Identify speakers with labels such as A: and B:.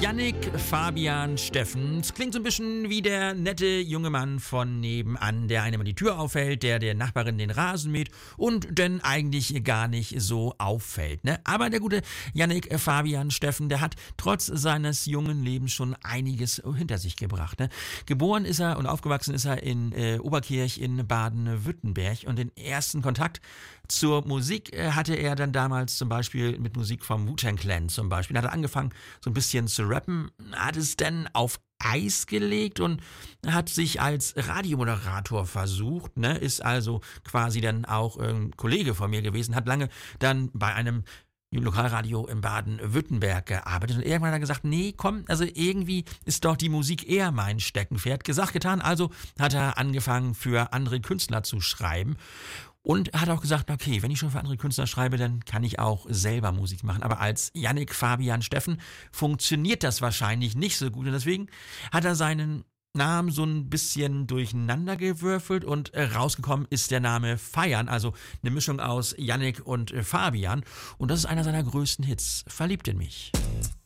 A: Jannik Fabian Steffen. Es klingt so ein bisschen wie der nette junge Mann von nebenan, der einem die Tür aufhält, der Nachbarin den Rasen mäht und dann eigentlich gar nicht so auffällt. Ne? Aber der gute Jannik Fabian Steffen, der hat trotz seines jungen Lebens schon einiges hinter sich gebracht. Ne? Geboren ist er und aufgewachsen ist er in Oberkirch in Baden-Württemberg und den ersten Kontakt zur Musik hatte er dann damals zum Beispiel mit Musik vom Wu-Tang Clan zum Beispiel. Da hat er angefangen so ein bisschen zu rappen, hat es dann auf Eis gelegt und hat sich als Radiomoderator versucht, ne? Ist also quasi dann auch Kollege von mir gewesen, hat lange dann bei einem Lokalradio in Baden-Württemberg gearbeitet und irgendwann hat er gesagt, nee, komm, also irgendwie ist doch die Musik eher mein Steckenpferd. Gesagt, getan, also hat er angefangen für andere Künstler zu schreiben und hat auch gesagt, okay, wenn ich schon für andere Künstler schreibe, dann kann ich auch selber Musik machen. Aber als Jannik Fabian Steffen funktioniert das wahrscheinlich nicht so gut und deswegen hat er seinen Namen so ein bisschen durcheinander gewürfelt und rausgekommen ist der Name Feiern, also eine Mischung aus Jannik und Fabian und das ist einer seiner größten Hits, Verliebt in mich.